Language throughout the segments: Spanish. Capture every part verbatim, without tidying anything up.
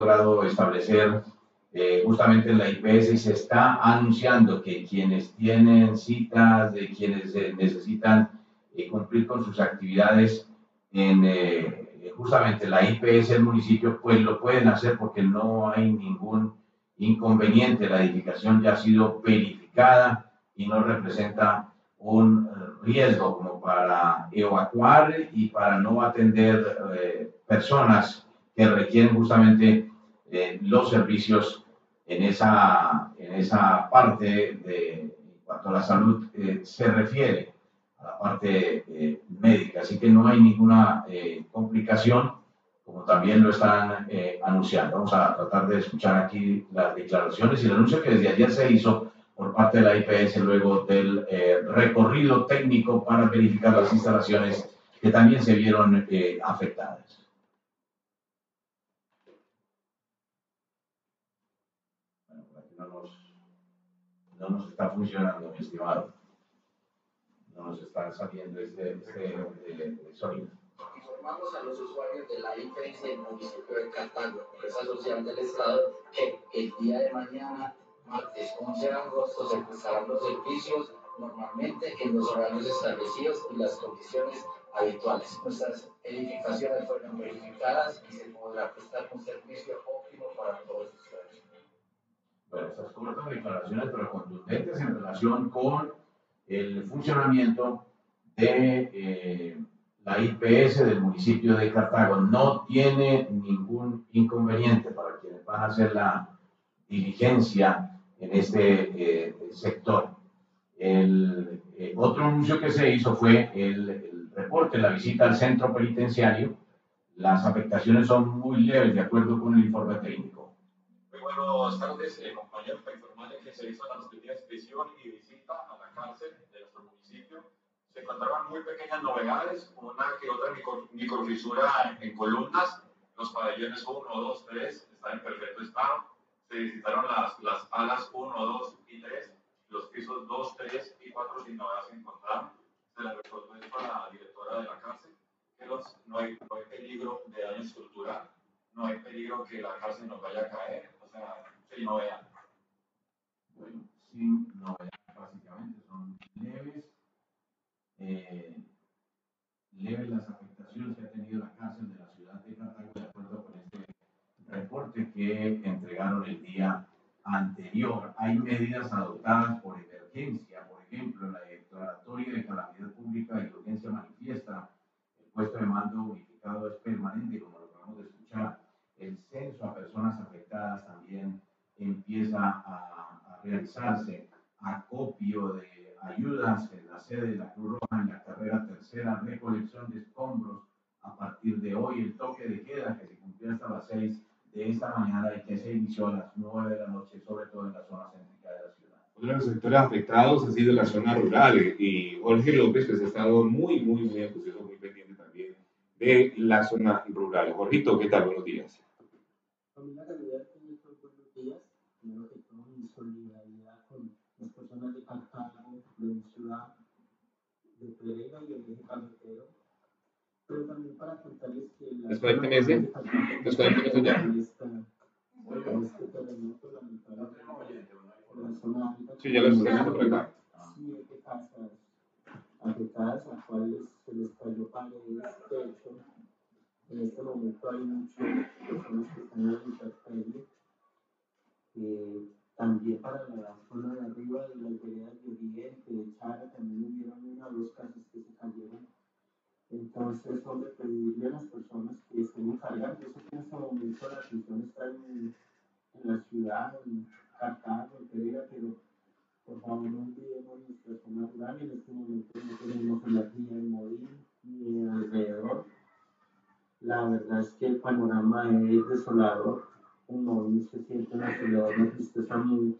logrado establecer eh, justamente en la I P S y se está anunciando que quienes tienen citas, de quienes eh, necesitan eh, cumplir con sus actividades en eh, justamente la I P S del municipio, pues lo pueden hacer porque no hay ningún inconveniente. La edificación ya ha sido verificada y no representa un riesgo como para evacuar y para no atender eh, personas que requieren justamente eh, los servicios en esa, en esa parte de, en cuanto a la salud eh, se refiere a la parte eh, médica. Así que no hay ninguna eh, complicación, como también lo están eh, anunciando. Vamos a tratar de escuchar aquí las declaraciones y el anuncio que desde ayer se hizo por parte de la I P S luego del eh, recorrido técnico para verificar las instalaciones que también se vieron eh, afectadas. Bueno, por aquí no nos, no nos está funcionando, mi estimado. No nos está saliendo este, este eh, sonido. Informamos a los usuarios de la I P S del municipio de Cartago, empresa social del Estado, que el día de mañana, martes once de agosto, se prestarán los servicios normalmente en los horarios establecidos y las condiciones habituales. Nuestras edificaciones fueron verificadas y se podrá prestar un servicio óptimo para todos ustedes. Bueno, estas cortas declaraciones, pero contundentes en relación con el funcionamiento de eh, la I P S del municipio de Cartago. No tiene ningún inconveniente para quienes van a hacer la diligencia en este eh, sector. El eh, otro anuncio que se hizo fue el, el reporte, la visita al centro penitenciario. Las afectaciones son muy leves, de acuerdo con el informe técnico. Muy buenas tardes, eh, compañeros, para informarles que se hizo la respectiva inspección y visita a la cárcel de nuestro municipio. Se encontraban muy pequeñas novedades, una que otra micro, microfisura en, en columnas. Los pabellones uno, dos, tres están en perfecto estado. Se visitaron las, las alas uno, dos y tres. Los pisos dos, tres y cuatro sin novedades se encontraron. Se le recordó esto a la directora de la cárcel, que los, no, hay, no hay peligro de daño estructural, no hay peligro que la cárcel nos vaya a caer, o sea, sin novedad. Bueno, sin novedad, básicamente son leves, eh, leves las afectaciones que ha tenido la cárcel de la ciudad de Cartago, de acuerdo con este reporte que entregaron el día anterior. Hay medidas adoptadas por emergencia, por ejemplo, la declaratoria de calamidad pública y urgencia manifiesta. El puesto de mando unificado es permanente, como lo acabamos de escuchar. El censo a personas afectadas también empieza a, a realizarse. Acopio de ayudas en la sede de la Cruz Roja en la carrera tercera, recolección de escombros a partir de hoy, el toque de queda que se cumplió hasta las seis de esta mañana y que se inició a las nueve de la noche, sobre todo en la zona céntrica de la ciudad. Uno de los sectores afectados ha sido la zona rural y Jorge López pues, ha estado muy, muy, muy acucioso, muy pendiente también de la zona rural. Jorgito, ¿qué tal? Buenos días. Familia Calidad, buenos días. Primero que todo, mi solidaridad con las personas de Cartago, de mi ciudad, de Pereira y el eje cafetero. Pero también para contarles que la Descuénteme ese. Descuénteme ya. Este terremoto lamentablemente por la zona alta. Sí, ya lo estoy viendo por acá. Siete casas afectadas, a las cuales se les cayó paredes, techo. En este momento hay muchas personas que están en el intemperie. Eh, también para la zona de arriba de las veredas de Oriente, de Chara, también hubieron una o dos casas que se cayeron. Entonces, hombre, pedirle a las personas que estén encargadas. Yo sé que en este momento la atención está en, en la ciudad, en Cartago, en Pereira, pero por favor no olvidemos nuestra zona rural. En este momento no tenemos energía en Modín ni alrededor. La verdad es que el panorama es desolador. En Modín se siente una soledad, una tristeza muy,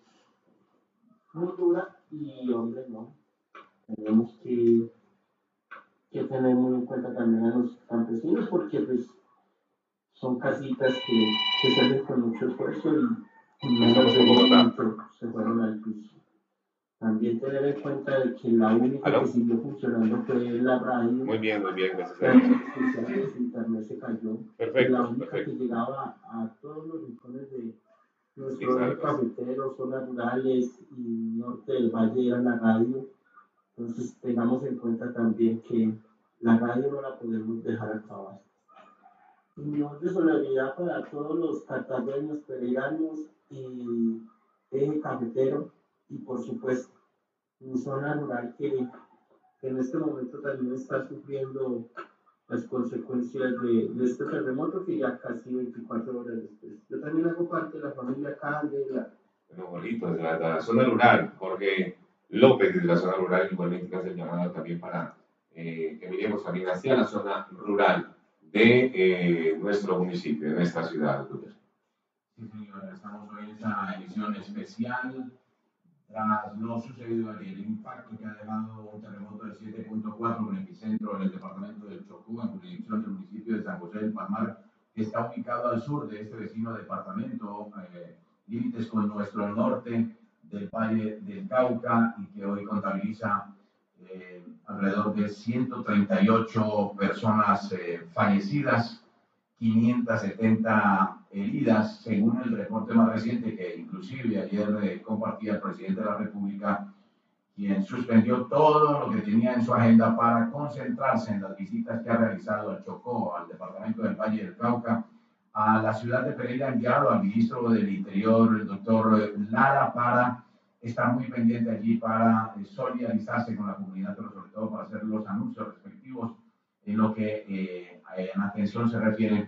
muy dura y, hombre, no. Tenemos que que tener muy en cuenta también a los campesinos porque pues son casitas que, que se hacen con mucho esfuerzo y, y no se fueron al piso. También tener en cuenta de que la única ¿Aló? que siguió funcionando fue la radio. Muy bien, muy bien, gracias a Las Dios. redes sociales, internet se cayó. Perfecto, Y la única perfecto. que llegaba a todos los rincones de nuestro Exacto. eje cafetero, zonas rurales y norte del valle era la radio. Entonces tengamos en cuenta también que la radio no la podemos dejar acabar. Y mi voz de solidaridad para todos los cartageños, peregrinos y eje cafetero, y por supuesto mi zona rural que, que en este momento también está sufriendo las consecuencias de, de este terremoto que ya casi veinticuatro horas después. Yo también hago parte de la familia Candela. Bueno, bonito, desde la, la zona rural, Jorge López desde la zona rural, igualmente que hace el llamado también para eh, que miremos también hacia la zona rural de eh, nuestro municipio, de nuestra ciudad. Sí, señora, estamos hoy en esta emisión especial tras lo sucedido ayer, el impacto que ha dejado un terremoto de siete punto cuatro con epicentro en el departamento del Chocó, en jurisdicción del municipio de San José del Palmar, que está ubicado al sur de este vecino departamento, eh, límites con nuestro norte del Valle del Cauca, y que hoy contabiliza eh, alrededor de ciento treinta y ocho personas eh, fallecidas, quinientas setenta heridas, según el reporte más reciente que inclusive ayer eh, compartía el presidente de la República, quien suspendió todo lo que tenía en su agenda para concentrarse en las visitas que ha realizado al Chocó, al departamento del Valle del Cauca, a la ciudad de Pereira, enviado al ministro del Interior, el doctor Lara, para estar muy pendiente allí para eh, solidarizarse con la comunidad, pero sobre todo para hacer los anuncios respectivos en lo que eh, en atención se refiere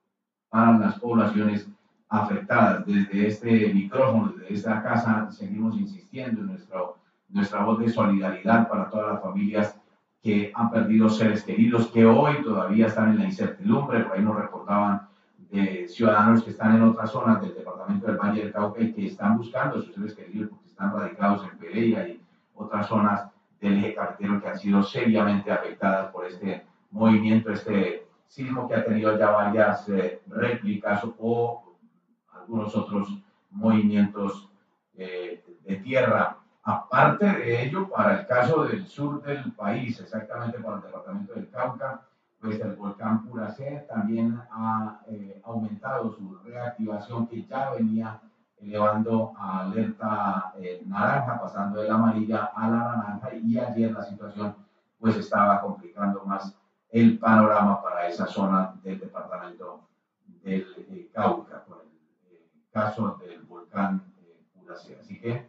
para las poblaciones afectadas. Desde este micrófono, desde esta casa, seguimos insistiendo en nuestro, nuestra voz de solidaridad para todas las familias que han perdido seres queridos, que hoy todavía están en la incertidumbre. Por ahí nos reportaban de ciudadanos que están en otras zonas del departamento del Valle del Cauca y que están buscando a sus seres queridos porque están radicados en Pereira y otras zonas del eje cafetero que han sido seriamente afectadas por este movimiento, este sismo que ha tenido ya varias eh, réplicas o algunos otros movimientos eh, de tierra. Aparte de ello, para el caso del sur del país, exactamente para el departamento del Cauca, pues el volcán Puracé también ha eh, aumentado su reactivación, que ya venía elevando a alerta eh, naranja, pasando de la amarilla a la naranja, y ayer la situación pues estaba complicando más el panorama para esa zona del departamento del eh, Cauca, con el eh, caso del volcán eh, Puracé. Así que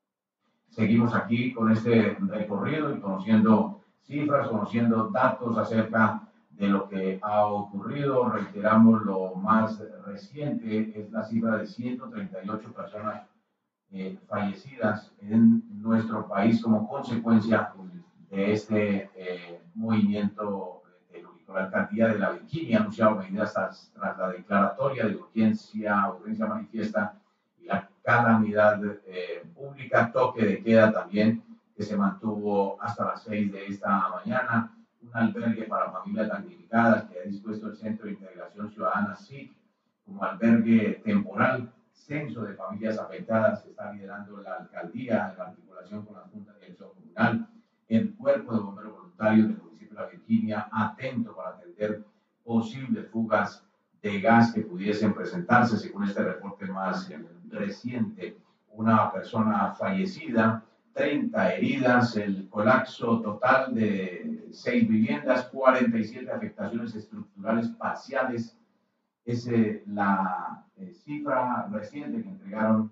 seguimos aquí con este recorrido y conociendo cifras, conociendo datos acerca de lo que ha ocurrido. Reiteramos, lo más reciente es la cifra de ciento treinta y ocho personas eh, fallecidas en nuestro país como consecuencia de este eh, movimiento de la alcaldía de La Virginia ha anunciado medidas tras, tras la declaratoria de urgencia, urgencia manifiesta y la calamidad eh, pública, toque de queda también que se mantuvo hasta las seis de esta mañana, un albergue para familias damnificadas que ha dispuesto el Centro de Integración Ciudadana S I C como albergue temporal. Censo de familias afectadas se está liderando la alcaldía en articulación con la Junta de Dirección Comunal, el Cuerpo de Bomberos Voluntarios del municipio de La Virginia, atento para atender posibles fugas de gas que pudiesen presentarse. Según este reporte más reciente, una persona fallecida, treinta heridas, el colapso total de seis viviendas, cuarenta y siete afectaciones estructurales parciales. Es eh, la eh, cifra reciente que entregaron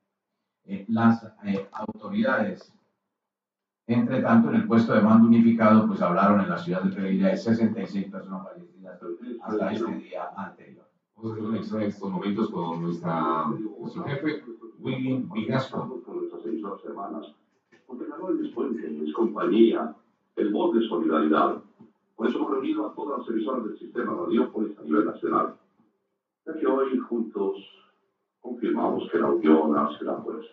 eh, las eh, autoridades. Entre tanto, en el puesto de mando unificado, pues hablaron en la ciudad de Pereira de sesenta y seis personas fallecidas hasta este día anterior. Vamos a hacer una extra en estos momentos con nuestra, nuestro jefe, William Vigasco. Con nuestras emisoras hermanas, porque la Noel Puente es compañía, el voz de solidaridad. Por eso hemos reunido a todas las emisoras del sistema Radiópolis a nivel nacional, ya que hoy juntos confirmamos que la unión hace la fuerza.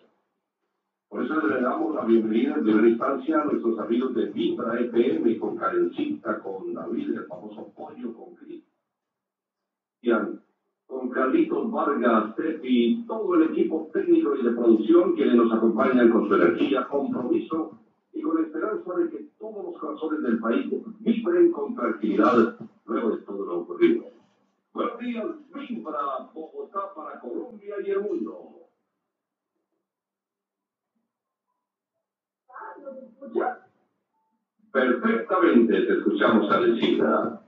Por eso le damos la bienvenida en primera instancia a nuestros amigos de Vibra F M, con Karencita, con David, el famoso pollo, con Cristian, con Carlitos Vargas, Tepi, todo el equipo técnico y de producción, quienes nos acompañan con su energía, compromiso y con esperanza de que todos los corazones del país vibren con tranquilidad luego de todo lo ocurrido. Buenos días, vibra Bogotá para Colombia y el mundo. ¿Nos escuchas? Perfectamente, te escuchamos, Alecita.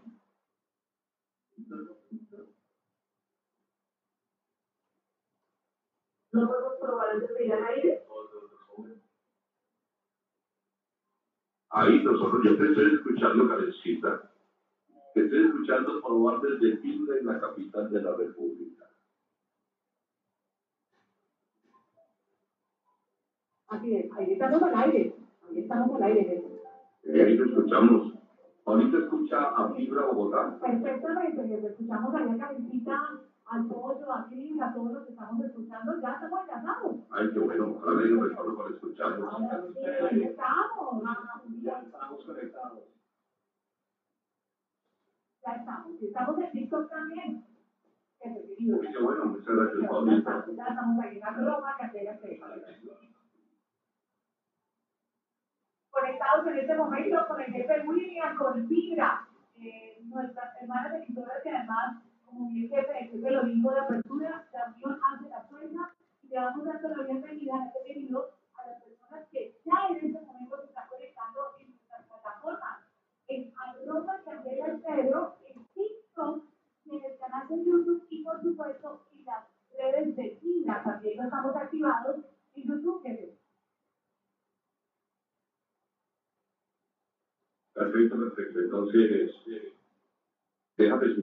¿No podemos probar antes de ir al aire? Ahí nosotros, yo te estoy escuchando, Karencita. Te estoy escuchando probar desde Piura, en la capital de la República. Así es, ahí estamos al aire. Ahí estamos al aire. Eh, ahí te escuchamos. ¿Ahorita escucha a Vibra Bogotá? Perfectamente, les escuchamos allá, Karencita, al pollo, a ti, a todos los que estamos escuchando. Ya estamos enlazados. Ay, qué bueno. Ojalá venga un retorno para escucharnos. Ahora sí, ahí estamos. Ya estamos conectados. Ya estamos. Y estamos en TikTok también. Uy, qué bueno. Muchas gracias, Ya Paulita. estamos, ya estamos ahí en la broma, Candela Pérez. Conectados en este momento con el jefe William, con Vibra, eh, nuestras hermanas editoras que además, como mi jefe, el jefe lo dijo de apertura, la unión hace la fuerza, y le vamos dando la bienvenida, bienvenidos a las personas que ya en este momento se están conectando en nuestras plataformas, en arroba Candela Pedro, en TikTok, y en el canal de YouTube, y por supuesto en las redes de Vibra, también lo estamos activados en YouTube, jefe. Perfecto, perfecto. Entonces, eh, déjate.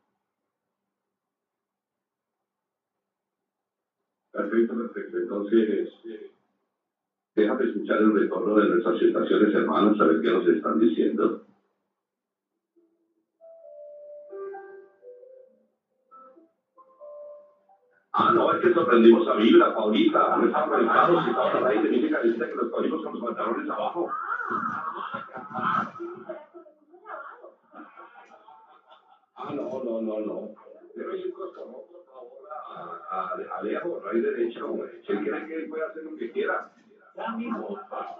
Perfecto, perfecto. Entonces, eh, déjate escuchar el retorno de nuestras estaciones hermanas, a ver qué nos están diciendo. Ah, no, es que sorprendimos a Vibra, Paulita. No están conectados, y estaban al aire. Dice Carita que los cogimos con los pantalones abajo. Ah, no, no, no, no. Debe ir con favor, por favor, a, a, a Alejo, no hay derecho, güey. Si él cree que él puede hacer lo que quiera. Ya mismo.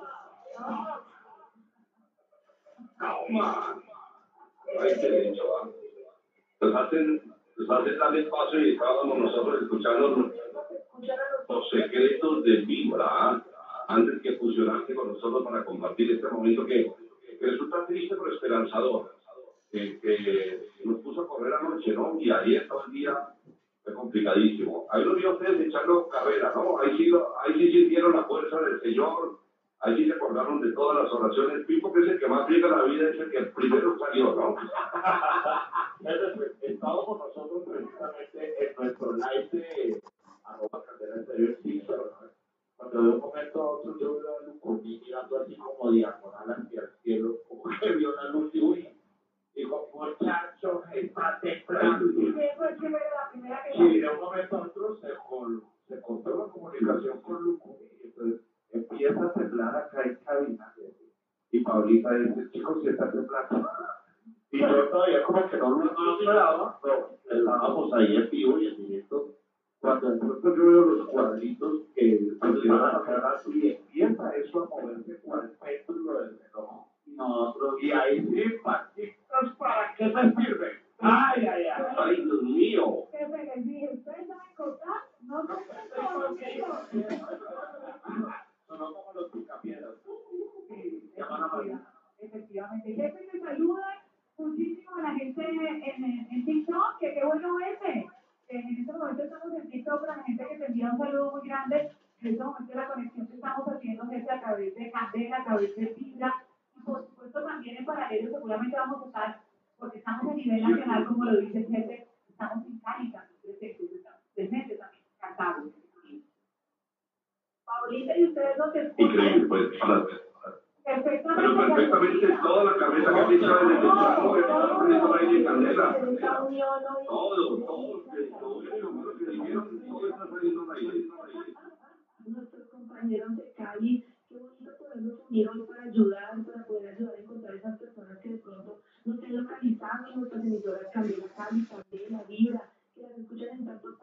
Calma. No hay derecho, ¿ah? Nos hacen, nos hacen darle espacio y estábamos nosotros escuchando los, los secretos de Vibra, antes que fusionarse con nosotros para compartir este momento que, que resulta triste pero esperanzador. Que, que nos puso a correr anoche, ¿no? Y ayer todo el día fue complicadísimo. Ahí lo vi a ustedes echando carrera, ¿no? Ahí sí, lo, ahí sí sintieron la fuerza del Señor, ahí sí se acordaron de todas las oraciones. Pipo, que es el que más friega la vida, es el que primero salió, ¿no? Estábamos nosotros precisamente en nuestro live de arroba Candela Exterior, sí, pero cuando de un momento a otro yo veo a Lucumí mirando así como diagonal hacia el cielo, como que vio la luz y uy. Digo, muchacho, estate claro. Sí, de un momento a otro se, col, se cortó la comunicación con Lucumí y entonces empieza a temblar acá en cabina. Y Paulita dice, chicos, si está temblando. Y yo todavía como que no lo no esperaba, pero estábamos ahí en vivo y en directo. Cuando de pronto yo veo los cuadritos que se van a sacar así y empieza eso a moverse cual péndulo del reloj. Nosotros, y ahí sí, patitos, ¿para qué me sirven? Ay, ay, ay. Ay, Dios mío. ¿Qué me les dije? ¿Ustedes saben contar? No, no, sonó como los picapiedras. Sí, efectivamente. Jefe, me saludan muchísimo a la gente en, en, en TikTok, que qué bueno ese. En este momento estamos en TikTok para la gente que te envía un saludo muy grande. En este momento la conexión que estamos haciendo es a través de Candela, a través de Vibra. Y por supuesto también en paralelo seguramente vamos a estar, porque estamos a nivel nacional, como lo dice el jefe, estamos en Cali también presentes, estamos presentes también en Cartago. Paulita, y ustedes nos escuchan. Increíble, pues, para Perfectamente. Pero perfectamente toda la cabeza que has dicho desde temprano, todo el aire de Candela. Todo, todo, todo lo malo que dijeron, todo está saliendo al aire. Nuestros compañeros de Cali, qué bonito podernos unir hoy para ayudar, para poder ayudar a encontrar esas personas que de pronto no se han localizado en nuestras emisoras Candela Cali, Candela, Vibra, que las escuchan en tantos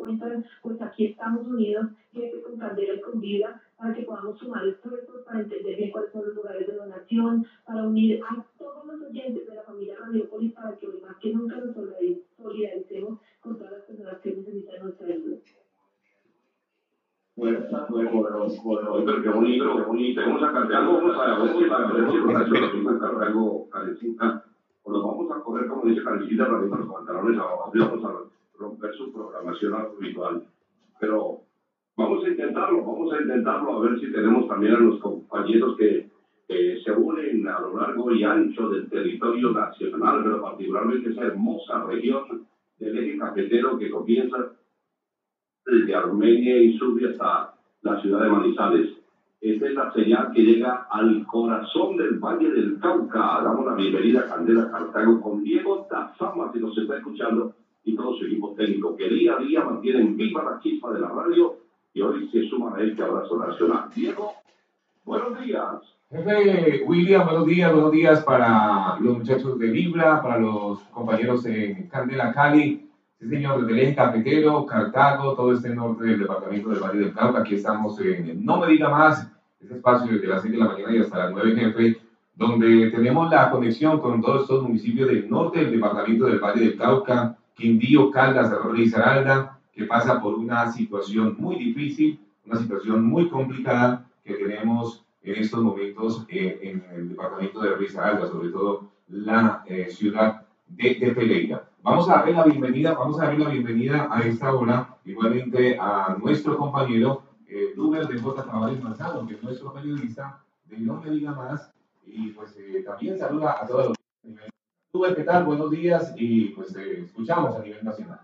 cuentan, pues aquí estamos unidos, jefe con Candela y con Vibra, para que podamos sumar esfuerzos, para entender bien cuáles son los lugares de donación, para unir a todos los oyentes de la familia Radiopolis, para que hoy más que nunca nos solidaricemos con todas las personas que necesitan nuestra ayuda. Bueno, bueno, bueno, bueno, pero qué bonito, qué bonito. Vamos a cambiar algo, vamos a ver si para ver si con algo calecita, o nos vamos a coger, como dice Calecita, para los pantalones abajo, vamos a romper su programación habitual. Pero vamos a intentarlo, vamos a intentarlo, a ver si tenemos también a los compañeros que eh, se unen a lo largo y ancho del territorio nacional, pero particularmente esa hermosa región del eje cafetero que comienza desde Armenia y sube hasta la ciudad de Manizales. Esta es la señal que llega al corazón del Valle del Cauca. Damos la bienvenida a Candela Cartago con Diego Tazama, que nos está escuchando, y todo su equipo técnico, que día a día mantienen viva la chispa de la radio, y hoy se suman a este abrazo nacional. Diego, buenos días. Jefe William, buenos días, buenos días para los muchachos de Vibra, para los compañeros de Candela Cali. Sí, señor, desde el eje cafetero, Cartago, todo este norte del departamento del Valle del Cauca. Aquí estamos en No Me Diga Más, este espacio desde las seis de la mañana y hasta las nueve, jefe, donde tenemos la conexión con todos estos municipios del norte del departamento del Valle del Cauca, Quindío, Caldas, Risaralda, que pasa por una situación muy difícil, una situación muy complicada que tenemos en estos momentos eh, en el departamento de Risaralda, sobre todo la eh, ciudad de, de Pereira. Vamos a darle la bienvenida, vamos a darle la bienvenida a esta hora, igualmente a nuestro compañero eh, Duber de J. Tavares Manzano, que es nuestro periodista de No Me Diga Más, y pues eh, también saluda a todos los. Duber, ¿qué tal? Buenos días, y pues eh, escuchamos a nivel nacional.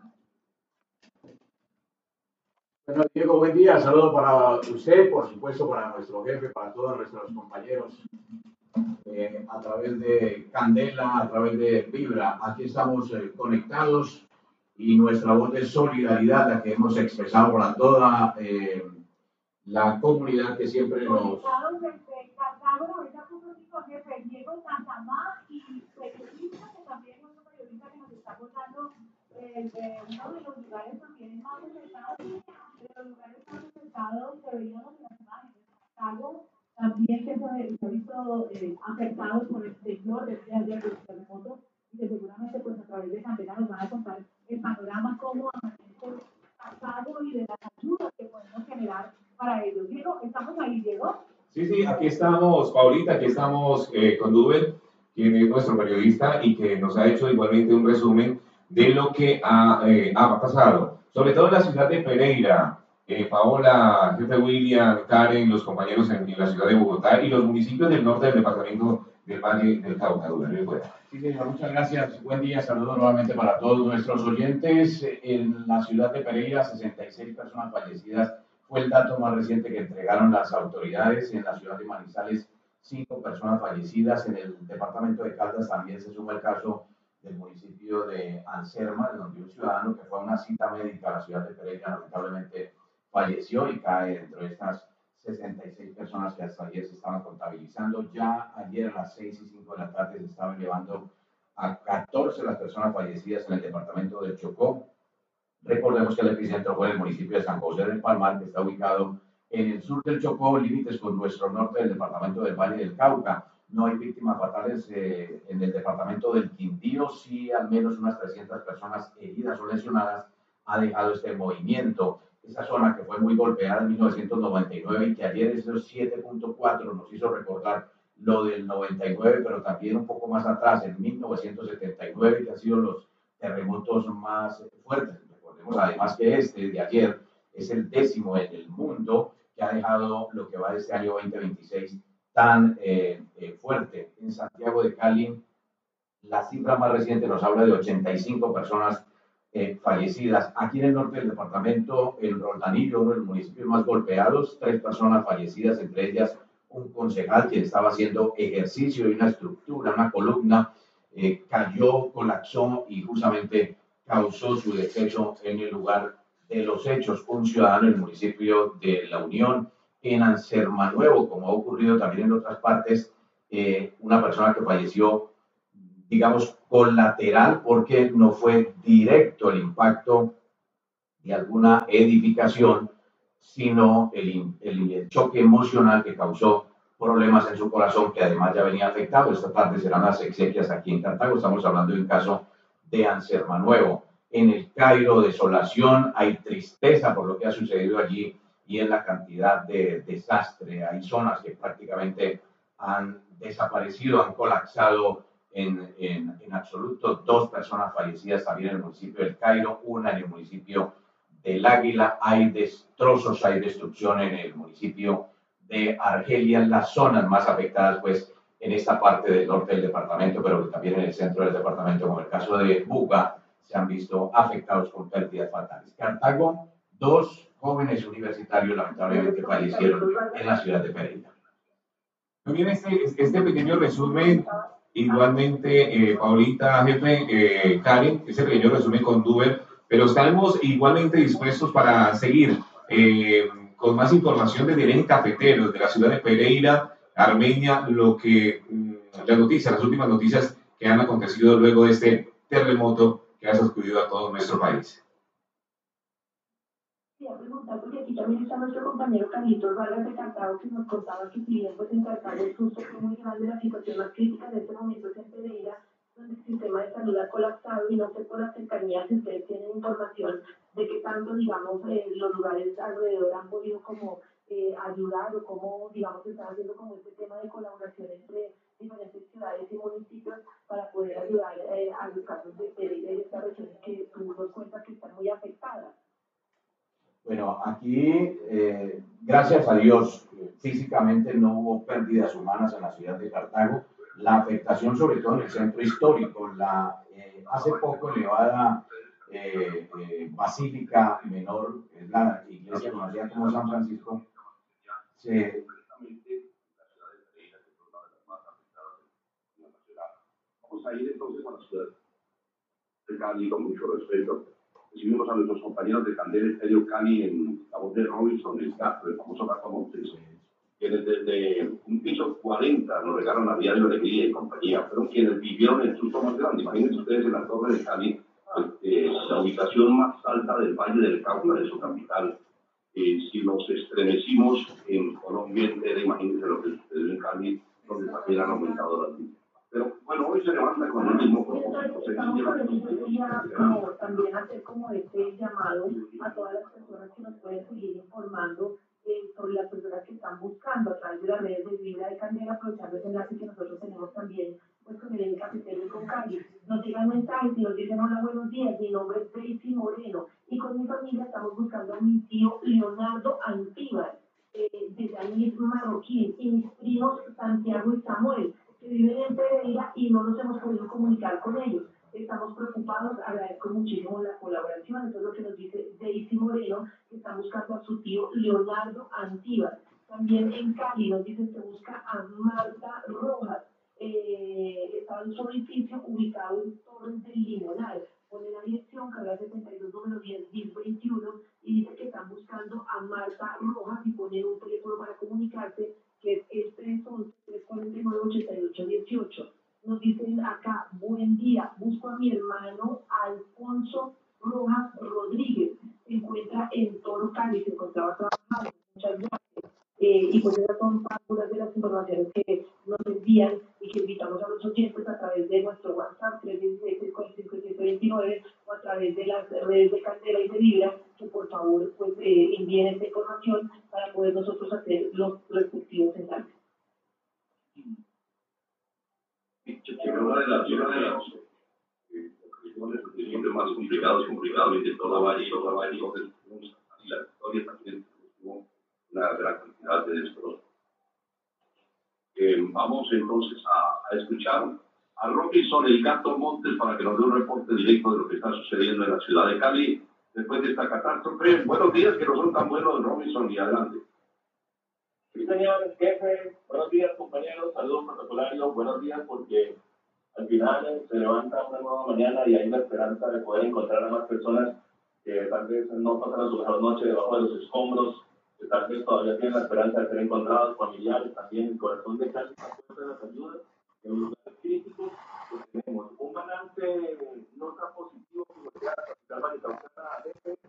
Bueno, Diego, buen día, saludo para usted, por supuesto para nuestro jefe, para todos nuestros compañeros. Eh, a través de Candela, a través de Vibra. Aquí estamos eh, conectados y nuestra voz de solidaridad, la que hemos expresado para toda eh, la comunidad que siempre nos... Conectados desde Cartago, ahorita puso mi jefe Diego Tazama y periodista, que también es un periodista que nos está contando eh, de uno de los lugares también más afectados, de los lugares más afectados que veíamos en las imágenes. Cartago también que se ha visto eh, afectado por el temblor desde ayer del terremoto, y que seguramente pues a través de Candela nos van a contar el panorama cómo amanece Cartago y de las ayudas que podemos generar para ellos. Diego, ¿estamos ahí, Diego? Sí, sí, aquí estamos, Paulita, aquí estamos eh, con Duber, quien es nuestro periodista y que nos ha hecho igualmente un resumen de lo que ha, eh, ha pasado, sobre todo en la ciudad de Pereira. Eh, Paola, jefe William, Karen, los compañeros en, en la ciudad de Bogotá y los municipios del norte del departamento del Valle del Cauca. Sí, señor, muchas gracias. Buen día, saludos nuevamente para todos nuestros oyentes. En la ciudad de Pereira, sesenta y seis personas fallecidas fue el dato más reciente que entregaron las autoridades. En la ciudad de Manizales, cinco personas fallecidas. En el departamento de Caldas también se suma el caso del municipio de Anserma, donde un ciudadano que fue a una cita médica a la ciudad de Pereira lamentablemente falleció y cae dentro de estas sesenta y seis personas que hasta ayer se estaban contabilizando. Ya ayer a las seis y cinco de la tarde se estaban llevando a catorce las personas fallecidas en el departamento de Chocó. Recordemos que el epicentro fue en el municipio de San José del Palmar, que está ubicado en el sur del Chocó, límites con nuestro norte del departamento del Valle del Cauca. No hay víctimas fatales eh, en el departamento del Quindío, sí al menos unas trescientas personas heridas o lesionadas ha dejado este movimiento. Esa zona que fue muy golpeada en mil novecientos noventa y nueve y que ayer esos siete punto cuatro nos hizo recordar lo del noventa y nueve, pero también un poco más atrás, en mil novecientos setenta y nueve, que han sido los terremotos más fuertes. Recordemos además que este de ayer es el décimo en el mundo que ha dejado lo que va de este año veinte veintiséis tan eh, eh, fuerte. En Santiago de Cali, la cifra más reciente nos habla de ochenta y cinco personas Eh, fallecidas. Aquí en el norte del departamento, en Roldanillo, uno de los municipios más golpeados, tres personas fallecidas, entre ellas un concejal que estaba haciendo ejercicio y una estructura, una columna, eh, cayó, colapsó y justamente causó su deceso en el lugar de los hechos. Un ciudadano en el municipio de La Unión, en Anserma Nuevo, como ha ocurrido también en otras partes, eh, una persona que falleció, digamos, colateral, porque no fue directo el impacto de alguna edificación, sino el, el choque emocional que causó problemas en su corazón, que además ya venía afectado. Esta tarde serán las exequias aquí en Cartago. Estamos hablando de un caso de Anserma Nuevo. En el Cairo, desolación, hay tristeza por lo que ha sucedido allí y en la cantidad de desastre. Hay zonas que prácticamente han desaparecido, han colapsado en, en, en absoluto. Dos personas fallecidas también en el municipio del Cairo, una en el municipio del Águila. Hay destrozos, hay destrucción en el municipio de Argelia, las zonas más afectadas pues en esta parte del norte del departamento, pero también en el centro del departamento, como el caso de Buga, se han visto afectados con pérdidas fatales. Cartago, dos jóvenes universitarios lamentablemente fallecieron en la ciudad de Pereira. Muy bien, este, este pequeño resumen, igualmente, eh, Paulita, jefe, eh, Karen, ese pequeño resumen con Duber, pero estaremos igualmente dispuestos para seguir eh, con más información de Eje Cafetero, de la ciudad de Pereira, Armenia, lo que, mmm, las noticias, las últimas noticias que han acontecido luego de este terremoto que ha sacudido a todo nuestro país. Quería preguntar, porque aquí también está nuestro compañero Carlitos Vargas de Cartago, que nos contaba que si bien pues en Cartago el susto fue muy grande, la situación más crítica en este momento es en Pereira, donde el sistema de salud ha colapsado, y no sé por la cercanía si ustedes tienen información de que tanto, digamos, eh, los lugares alrededor han podido como eh, ayudar, o cómo, digamos, están haciendo como este tema de colaboración entre diferentes ciudades y municipios para poder ayudar eh, a los casos de Pereira y de estas regiones que tú nos cuentas que están muy afectadas. Bueno, aquí, eh, gracias a Dios, físicamente no hubo pérdidas humanas en la ciudad de Cartago. La afectación, sobre todo en el centro histórico, la eh, hace poco elevada eh, eh, Basílica Menor, es la iglesia conocida como San Francisco, se... Vamos a ir entonces a la ciudad de Cali con mucho respeto. Recibimos a nuestros compañeros de Candela Estéreo Cali en la voz de Robinson, el gato, el famoso gato Montes, quienes desde un piso cuarenta nos regalan a diario alegría y compañía. Fueron quienes vivieron el susto más grande. Imagínense ustedes en la Torre de Cali, eh, la ubicación más alta del Valle del Cauca, de su capital. Eh, si nos estremecimos en Colombia entera, imagínense lo que sucedió en Cali, donde también han aumentado las vidas. Pero bueno, hoy se levanta con el mismo propósito. Estamos con eso, yo quería como también hacer como este llamado a todas las personas que nos pueden seguir informando eh, sobre las personas que están buscando a través de las redes de Vibra de Candela, aprovechando ese enlace que nosotros tenemos también pues con el Eje Cafetero y con Cali. Nos llegan mensajes y nos dicen: hola, buenos días, mi nombre es Daisy Moreno y con mi familia estamos buscando a mi tío Leonardo Antíbar, eh, de Daniel Marroquín, y mis primos Santiago y Samuel, que viven en Pereira y no nos hemos podido comunicar con ellos. Estamos preocupados, agradezco muchísimo la colaboración. Eso es lo que nos dice Daisy Moreno, que está buscando a su tío Leonardo Antíbar. También en Cali nos dice que busca a Marta Rojas. Eh, está en su edificio ubicado en Torres del Limonal. Pone la dirección, carga setenta y dos, número diez, diez veintiuno, y dice que están buscando a Marta Rojas y ponen un teléfono para comunicarse, que es el tres once, tres cuarenta y nueve, ochenta y ocho dieciocho. Nos dicen acá: buen día, busco a mi hermano Alfonso Rojas Rodríguez, se encuentra en Toro Cali, se encontraba trabajando. Muchas gracias. Eh, y pues esas son algunas de las informaciones que nos envían y que invitamos a los oyentes a través de nuestro WhatsApp tres uno seis, seis cuatro cinco, siete dos nueve o a través de las redes de Candela y de Vibra, que por favor pues eh, envíen esta información para poder nosotros hacer los respectivos enlaces. Una de las siempre más complicados, complicados, de toda Valle, toda Valle, y la historia también tuvo una gran cantidad de destrozos. Eh, vamos entonces a, a escuchar a Robinson, el gato Montes, para que nos dé un reporte directo de lo que está sucediendo en la ciudad de Cali después de esta catástrofe. Buenos días, que no son tan buenos, Robinson, y adelante. Sí, señor jefe. Buenos días, compañeros. Saludos protocolarios. Buenos días, porque al final se levanta una nueva mañana y hay la esperanza de poder encontrar a más personas que tal vez no pasan su mejor noche debajo de los escombros, que tal vez todavía tienen la esperanza de ser encontrados, familiares también. El corazón de Cali está de las ayudas en los lugares críticos. Pues tenemos un balance no tan positivo como la capital vallecaucana,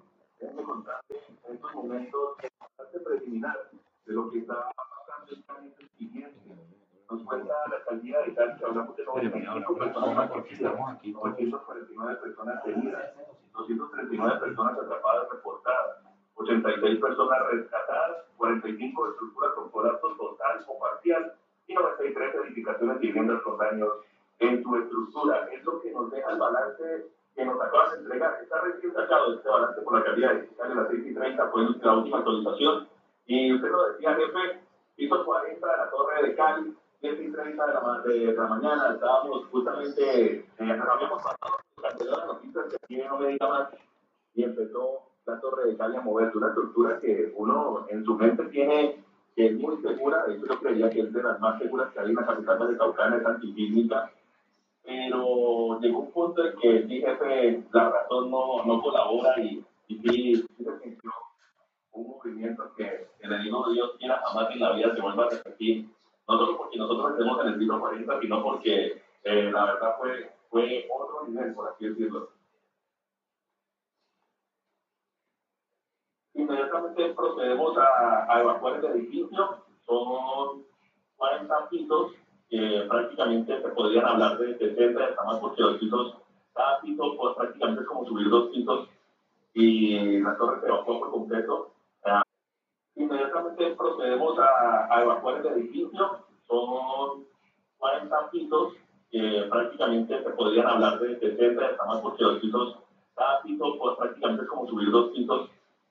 déjenme contarle en estos momentos bastante preliminar de lo que está pasando en Cali es el siguiente. Nos cuenta la alcaldía de Cali que hablamos de noventa y cinco personas fallecidas, novecientas cuarenta y nueve personas heridas, doscientas treinta y nueve personas atrapadas reportadas, ochenta y seis personas rescatadas, cuarenta y cinco estructuras con colapso total o parcial y noventa y tres edificaciones y viviendas con daños en su estructura. Es lo que nos deja el balance que nos acaban de entregar. Está recién sacado este balance por la alcaldía de Cali a las seis y treinta, fue la última actualización. Y usted lo decía, jefe, hizo cuarenta de la Torre de Cali, siete y treinta de la, de la mañana, estábamos justamente, eh, nos habíamos pasado de las noticias que aquí no me diga más, y empezó la Torre de Cali a moverse, una estructura que uno en su mente tiene, que es muy segura, de hecho yo creía que es de las más seguras que hay en la capital de Caucana, es antisísmica, pero llegó un punto en que sí, jefe, la razón no, no colabora y, y sí, sí se sintió un movimiento que el enemigo de Dios quiera jamás en la vida se vuelva a repetir, no solo porque nosotros estemos en el piso cuarenta, sino porque eh, la verdad fue, fue otro nivel, por así decirlo. Inmediatamente procedemos a, a evacuar el edificio, son cuarenta pisos, que prácticamente se podrían hablar de sesenta, hasta más porque los pisos, cada piso pues, prácticamente es como subir dos pisos y la torre se evacuó por completo. Inmediatamente procedemos a, a evacuar el edificio, son cuarenta pisos, que prácticamente se podrían hablar de sesenta, hasta más porque los pisos, cada piso pues, prácticamente es como subir dos pisos